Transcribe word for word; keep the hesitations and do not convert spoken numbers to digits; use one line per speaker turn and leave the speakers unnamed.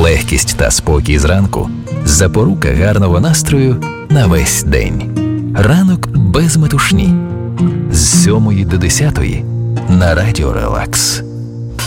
Легкість та спокій зранку – запорука гарного настрою на весь день. Ранок без метушні. З сьомої до десятої на Радіо Релакс.